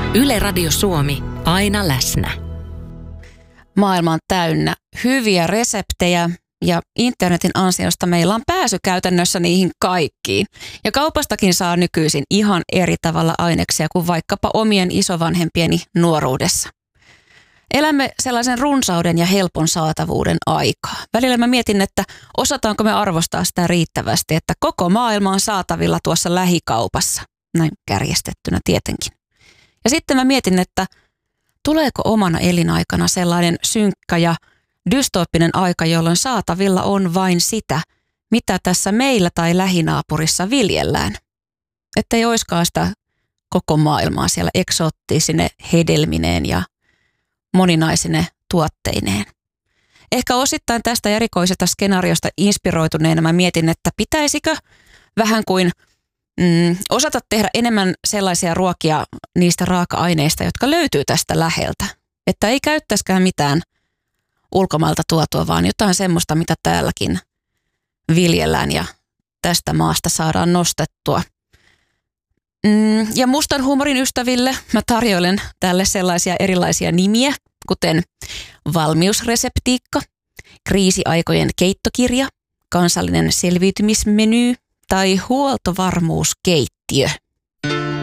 Yle Radio Suomi, aina läsnä. Maailma on täynnä hyviä reseptejä ja internetin ansiosta meillä on pääsy käytännössä niihin kaikkiin. Ja kaupastakin saa nykyisin ihan eri tavalla aineksia kuin vaikkapa omien isovanhempieni nuoruudessa. Elämme sellaisen runsauden ja helpon saatavuuden aikaa. Välillä mä mietin, että osataanko me arvostaa sitä riittävästi, että koko maailma on saatavilla tuossa lähikaupassa. Näin kärjestettynä tietenkin. Ja sitten mä mietin, että tuleeko omana elinaikana sellainen synkkä ja dystooppinen aika, jolloin saatavilla on vain sitä, mitä tässä meillä tai lähinaapurissa viljellään. Että ei oiskaan sitä koko maailmaa siellä eksoottisine hedelmineen ja moninaisine tuotteineen. Ehkä osittain tästä erikoisesta skenaariosta inspiroituneena mä mietin, että pitäisikö vähän kuin osata tehdä enemmän sellaisia ruokia niistä raaka-aineista, jotka löytyy tästä läheltä. Että ei käyttäisikään mitään ulkomailta tuotua, vaan jotain semmoista, mitä täälläkin viljellään ja tästä maasta saadaan nostettua. Ja mustan huumorin ystäville mä tarjoilen tälle sellaisia erilaisia nimiä, kuten valmiusreseptiikka, kriisiaikojen keittokirja, kansallinen selviytymismeny tai huoltovarmuuskeittiö.